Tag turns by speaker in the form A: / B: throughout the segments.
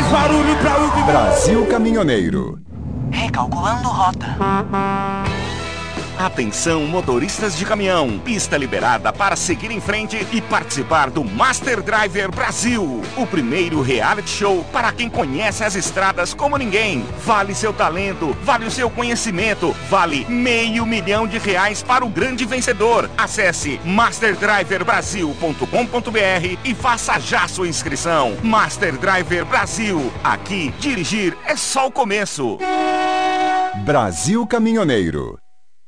A: barulho pra ouvir.
B: Brasil Caminhoneiro.
C: Recalculando rota.
D: Atenção, motoristas de caminhão. Pista liberada para seguir em frente e participar do Master Driver Brasil. O primeiro reality show para quem conhece as estradas como ninguém. Vale seu talento, vale o seu conhecimento, vale R$500 mil para o grande vencedor. Acesse masterdriverbrasil.com.br e faça já sua inscrição. Master Driver Brasil. Aqui, dirigir é só o começo.
B: Brasil Caminhoneiro.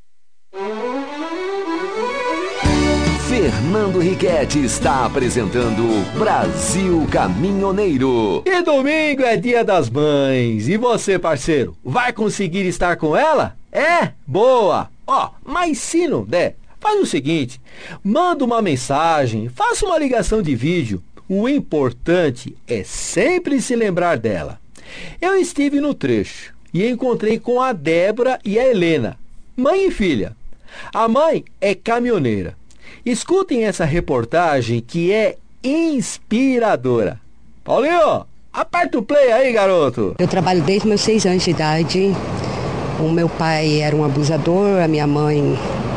E: Fernando Riquetti está apresentando Brasil Caminhoneiro.
F: E domingo é dia das mães. E você, parceiro, vai conseguir estar com ela? É? Boa! Ó, mas se não der, faz o seguinte, manda uma mensagem, faça uma ligação de vídeo. O importante é sempre se lembrar dela. Eu estive no trecho e encontrei com a Débora e a Helena, mãe e filha. A mãe é caminhoneira. Escutem essa reportagem que é inspiradora. Paulinho, aperta o play aí, garoto.
G: Eu trabalho desde meus 6 anos de idade. O meu pai era um abusador, a minha mãe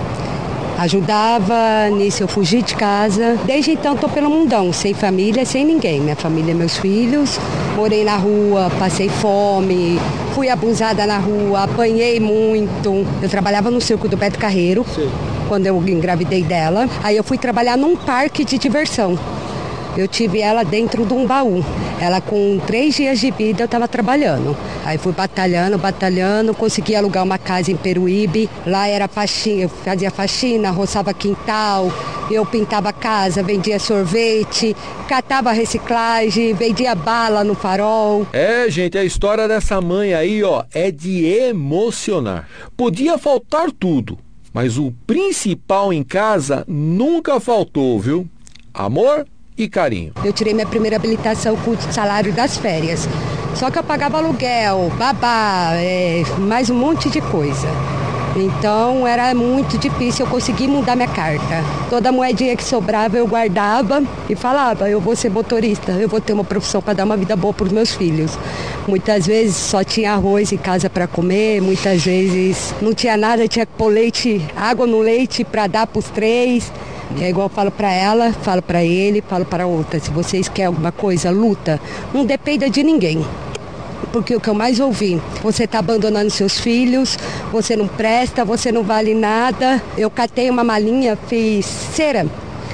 G: ajudava, nisso eu fugi de casa. Desde então estou pelo mundão, sem família, sem ninguém. Minha família, meus filhos. Morei na rua, passei fome, fui abusada na rua, apanhei muito. Eu trabalhava no circo do Beto Carreiro. Sim. Quando eu engravidei dela. Aí eu fui trabalhar num parque de diversão. Eu tive ela dentro de um baú. Ela com 3 dias de vida eu estava trabalhando. Aí fui batalhando, consegui alugar uma casa em Peruíbe. Lá era faxina, eu fazia faxina, roçava quintal, eu pintava a casa, vendia sorvete, catava reciclagem, vendia bala no farol.
F: É, gente, a história dessa mãe aí, ó, é de emocionar. Podia faltar tudo, mas o principal em casa nunca faltou, viu? Amor e carinho.
G: Eu tirei minha primeira habilitação com o salário das férias. Só que eu pagava aluguel, babá, mais um monte de coisa. Então era muito difícil eu conseguir mudar minha carta. Toda moedinha que sobrava eu guardava e falava, eu vou ser motorista, eu vou ter uma profissão para dar uma vida boa para os meus filhos. Muitas vezes só tinha arroz em casa para comer, muitas vezes não tinha nada, tinha que pôr leite, água no leite para dar para os 3. É igual eu falo para ela, falo para ele, falo para outra. Se vocês querem alguma coisa, luta. Não dependa de ninguém. Porque o que eu mais ouvi, você está abandonando seus filhos, você não presta, você não vale nada. Eu catei uma malinha, fiz cera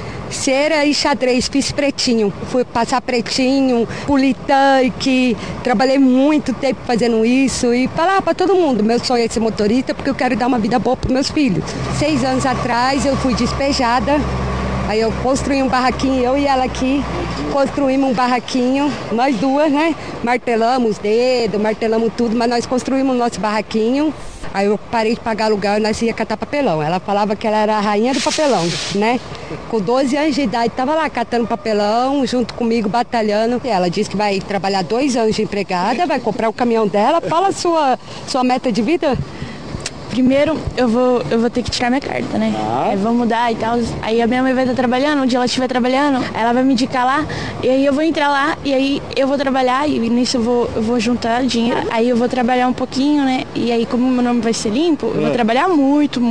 G: e xadrez, fiz pretinho. Fui passar pretinho, poli tanque, trabalhei muito tempo fazendo isso e falar para todo mundo, meu sonho é ser motorista porque eu quero dar uma vida boa para meus filhos. 6 anos atrás eu fui despejada, aí eu construí um barraquinho, eu e ela aqui, construímos um barraquinho, nós duas, né? Martelamos os dedos, martelamos tudo, mas nós construímos o nosso barraquinho. Aí eu parei de pagar aluguel e nós ia catar papelão. Ela falava que ela era a rainha do papelão, né? Com 12 anos de idade, estava lá catando papelão, junto comigo, batalhando. E ela disse que vai trabalhar 2 anos de empregada, vai comprar o caminhão dela. Fala a sua meta de vida.
H: Primeiro, eu vou ter que tirar minha carta, né? Aí vou mudar e tal. Aí a minha mãe vai estar trabalhando, onde ela estiver trabalhando, ela vai me indicar lá, e aí eu vou entrar lá, e aí eu vou trabalhar, e nisso eu vou juntar dinheiro. Aí eu vou trabalhar um pouquinho, né? E aí, como meu nome vai ser limpo, eu vou trabalhar muito,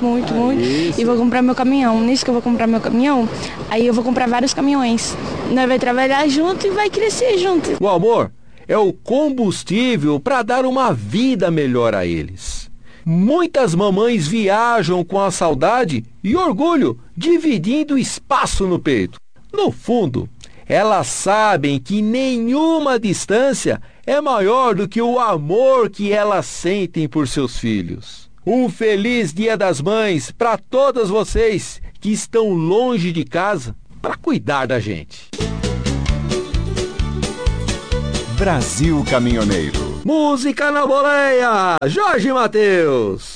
H: e vou comprar meu caminhão. Nisso que eu vou comprar meu caminhão, aí eu vou comprar vários caminhões. Nós vai trabalhar junto e vai crescer junto.
F: O amor é o combustível para dar uma vida melhor a eles. Muitas mamães viajam com a saudade e orgulho, dividindo espaço no peito. No fundo, elas sabem que nenhuma distância é maior do que o amor que elas sentem por seus filhos. Um feliz Dia das Mães para todas vocês que estão longe de casa para cuidar da gente.
B: Brasil Caminhoneiro.
F: Música na boleia, Jorge Mateus.